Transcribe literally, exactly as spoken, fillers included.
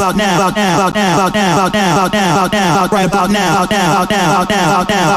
about now, about now, about now, about now, about now, about now, about now, right about now, about now, about now, about now.